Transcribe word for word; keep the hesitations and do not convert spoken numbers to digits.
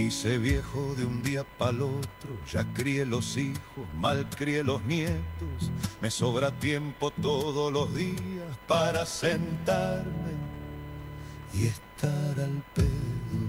Hice viejo de un día pa'l otro, ya crié los hijos, mal crié los nietos. Me sobra tiempo todos los días para sentarme y estar al pedo.